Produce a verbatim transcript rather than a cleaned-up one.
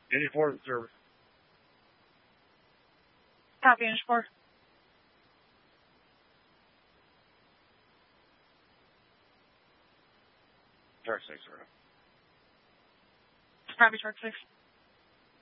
Engine four to service. Copy, engine four. Shark six, right? Copy, Shark six.